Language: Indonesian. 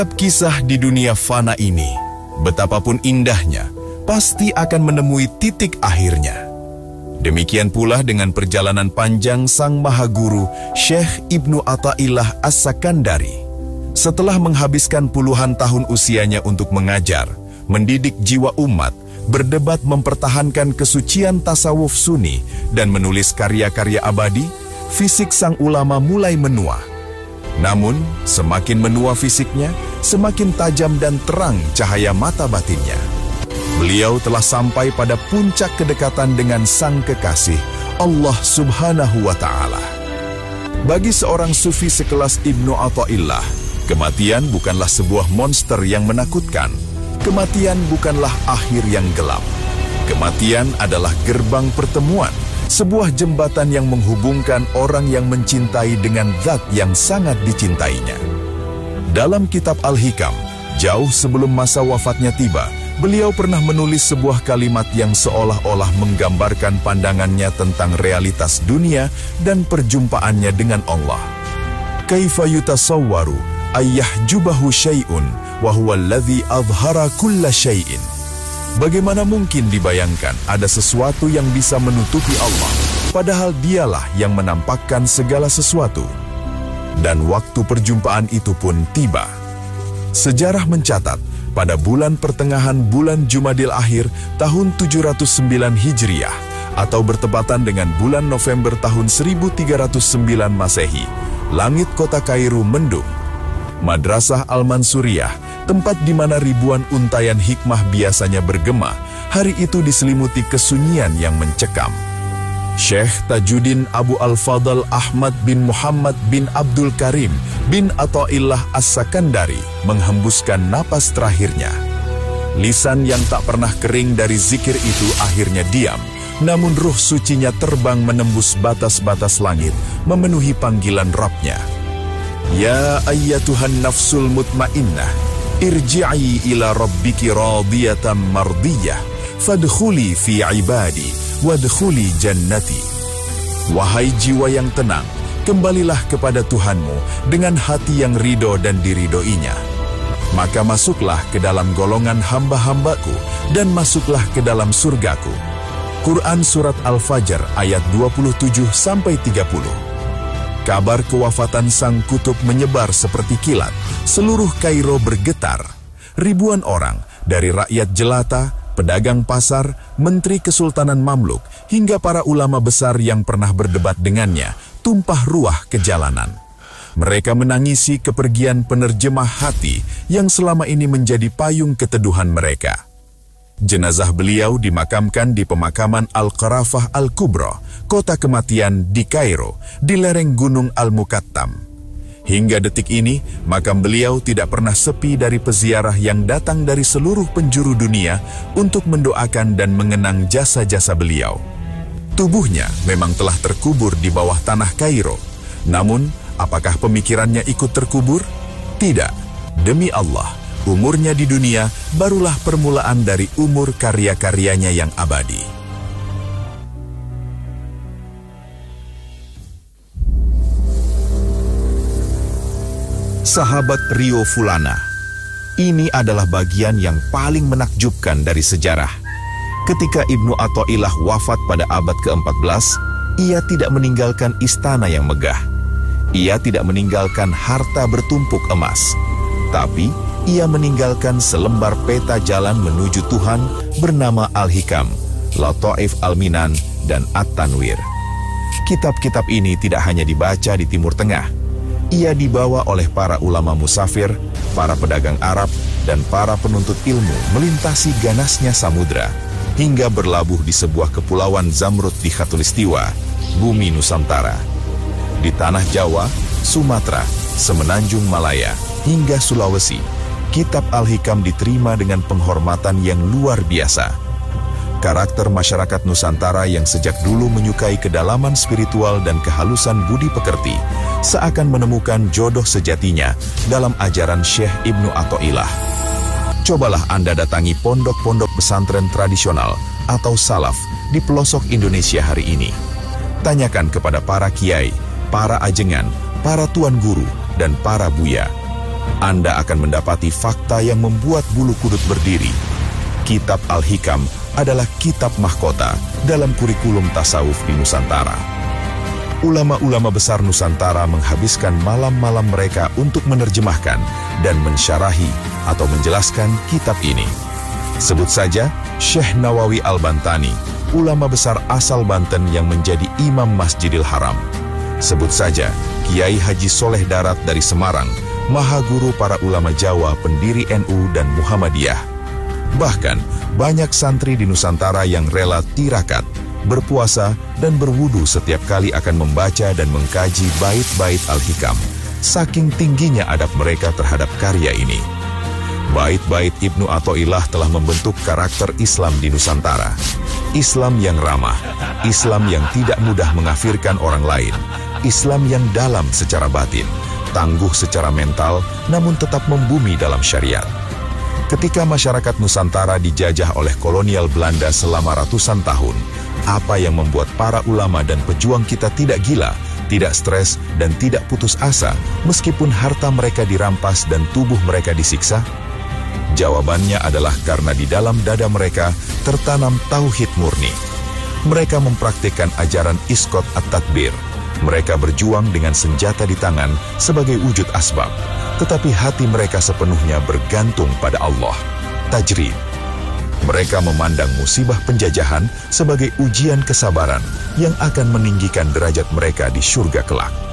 Kisah di dunia fana ini, betapapun indahnya, pasti akan menemui titik akhirnya. Demikian pula dengan perjalanan panjang sang mahaguru Syekh Ibnu Athaillah As-Sakandari. Setelah menghabiskan puluhan tahun usianya untuk mengajar, mendidik jiwa umat, berdebat mempertahankan kesucian tasawuf sunni, dan menulis karya-karya abadi, fisik sang ulama mulai menua. Namun, semakin menua fisiknya, semakin tajam dan terang cahaya mata batinnya. Beliau telah sampai pada puncak kedekatan dengan sang kekasih, Allah Subhanahu wa Ta'ala. Bagi seorang sufi sekelas Ibnu Athaillah, kematian bukanlah sebuah monster yang menakutkan. Kematian bukanlah akhir yang gelap. Kematian adalah gerbang pertemuan, sebuah jembatan yang menghubungkan orang yang mencintai dengan zat yang sangat dicintainya. Dalam kitab Al-Hikam, jauh sebelum masa wafatnya tiba, beliau pernah menulis sebuah kalimat yang seolah-olah menggambarkan pandangannya tentang realitas dunia dan perjumpaannya dengan Allah. Kaifa yutasawwaru ayyahjubahu syai'un wa huwa alladhi adhara kulla syai'in. Bagaimana mungkin dibayangkan ada sesuatu yang bisa menutupi Allah, padahal dialah yang menampakkan segala sesuatu. Dan waktu perjumpaan itu pun tiba. Sejarah mencatat, pada bulan pertengahan bulan Jumadil Akhir tahun 709 Hijriah, atau bertepatan dengan bulan November tahun 1309 Masehi, langit kota Kairo mendung. Madrasah Al-Mansuriyah, tempat di mana ribuan untayan hikmah biasanya bergema, hari itu diselimuti kesunyian yang mencekam. Syekh Tajuddin Abu Al-Fadl Ahmad bin Muhammad bin Abdul Karim bin Athaillah As-Sakandari menghembuskan napas terakhirnya. Lisan yang tak pernah kering dari zikir itu akhirnya diam, namun ruh sucinya terbang menembus batas-batas langit, memenuhi panggilan Rabb-Nya. Ya ayyatuhan nafsul mutmainnah, irji'i ila rabbiki radiyatan mardiyah, fadkhuli fi ibadi, wadkhuli jannati. Wahai jiwa yang tenang, kembalilah kepada Tuhanmu dengan hati yang ridho dan diridhoinya. Maka masuklah ke dalam golongan hamba-hambaku dan masuklah ke dalam surgaku. Quran Surat Al-Fajr ayat 27-30. Kabar kewafatan sang kutub menyebar seperti kilat. Seluruh Kairo bergetar. Ribuan orang, dari rakyat jelata, pedagang pasar, menteri kesultanan Mamluk, hingga para ulama besar yang pernah berdebat dengannya, tumpah ruah ke jalanan. Mereka menangisi kepergian penerjemah hati yang selama ini menjadi payung keteduhan mereka. Jenazah beliau dimakamkan di pemakaman Al-Qarafah Al-Kubra, kota kematian di Kairo, di lereng gunung Al-Mukattam. Hingga detik ini, makam beliau tidak pernah sepi dari peziarah yang datang dari seluruh penjuru dunia untuk mendoakan dan mengenang jasa-jasa beliau. Tubuhnya memang telah terkubur di bawah tanah Kairo. Namun, apakah pemikirannya ikut terkubur? Tidak. Demi Allah, umurnya di dunia barulah permulaan dari umur karya-karyanya yang abadi. Sahabat Rio Fulana, ini adalah bagian yang paling menakjubkan dari sejarah. Ketika Ibnu Athaillah wafat pada abad ke-14, ia tidak meninggalkan istana yang megah. Ia tidak meninggalkan harta bertumpuk emas, tapi ia meninggalkan selembar peta jalan menuju Tuhan bernama Al-Hikam, Lataif Al-Minan, dan At-Tanwir. Kitab-kitab ini tidak hanya dibaca di Timur Tengah. Ia dibawa oleh para ulama musafir, para pedagang Arab, dan para penuntut ilmu melintasi ganasnya samudra, hingga berlabuh di sebuah kepulauan Zamrud di Khatulistiwa, bumi Nusantara. Di tanah Jawa, Sumatera, Semenanjung Malaya, hingga Sulawesi, kitab Al-Hikam diterima dengan penghormatan yang luar biasa. Karakter masyarakat Nusantara yang sejak dulu menyukai kedalaman spiritual dan kehalusan budi pekerti, seakan menemukan jodoh sejatinya dalam ajaran Syekh Ibnu Athaillah. Cobalah Anda datangi pondok-pondok pesantren tradisional atau salaf di pelosok Indonesia hari ini. Tanyakan kepada para kiai, para ajengan, para tuan guru, dan para buya. Anda akan mendapati fakta yang membuat bulu kudut berdiri. Kitab Al-Hikam adalah kitab mahkota dalam kurikulum tasawuf di Nusantara. Ulama-ulama besar Nusantara menghabiskan malam-malam mereka untuk menerjemahkan dan mensyarahi atau menjelaskan kitab ini. Sebut saja Syekh Nawawi Al-Bantani, ulama besar asal Banten yang menjadi imam Masjidil Haram. Sebut saja Kiai Haji Soleh Darat dari Semarang, maha guru para ulama Jawa, pendiri NU dan Muhammadiyah. Bahkan banyak santri di Nusantara yang rela tirakat, berpuasa dan berwudu setiap kali akan membaca dan mengkaji bait-bait Al-Hikam, saking tingginya adab mereka terhadap karya ini. Bait-bait Ibnu Athaillah telah membentuk karakter Islam di Nusantara. Islam yang ramah, Islam yang tidak mudah mengafirkan orang lain, Islam yang dalam secara batin, tangguh secara mental, namun tetap membumi dalam syariat. Ketika masyarakat Nusantara dijajah oleh kolonial Belanda selama ratusan tahun, apa yang membuat para ulama dan pejuang kita tidak gila, tidak stres, dan tidak putus asa meskipun harta mereka dirampas dan tubuh mereka disiksa? Jawabannya adalah karena di dalam dada mereka tertanam tauhid murni. Mereka mempraktikkan ajaran Iskot at-Tadbir. Mereka berjuang dengan senjata di tangan sebagai wujud asbab, tetapi hati mereka sepenuhnya bergantung pada Allah. Tajrid. Mereka memandang musibah penjajahan sebagai ujian kesabaran yang akan meninggikan derajat mereka di surga kelak.